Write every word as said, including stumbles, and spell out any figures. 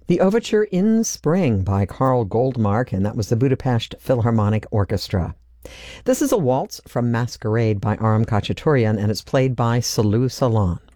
The Overture in Spring by Karl Goldmark, and that was the Budapest Philharmonic Orchestra. This is a waltz from Masquerade by Aram Khachaturian, and it's played by Salu Salon.